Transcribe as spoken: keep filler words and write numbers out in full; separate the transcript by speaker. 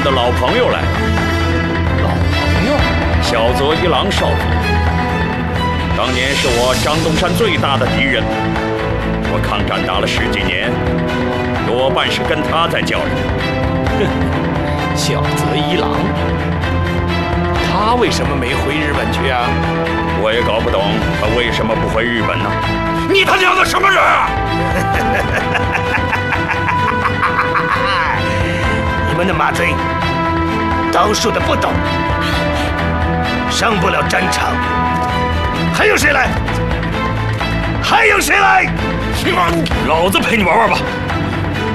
Speaker 1: 的老朋友来了。
Speaker 2: 老朋友？
Speaker 1: 小泽一郎少佐，当年是我张东山最大的敌人。我抗战打了十几年，多半是跟他在较量。
Speaker 2: 哼，小泽一郎，他为什么没回日本去啊？
Speaker 1: 我也搞不懂他为什么不回日本呢？
Speaker 2: 你他娘的什么人啊！你们的马贼刀术的不懂，上不了战场。还有谁来？还有谁来？
Speaker 1: 老子陪你玩玩吧。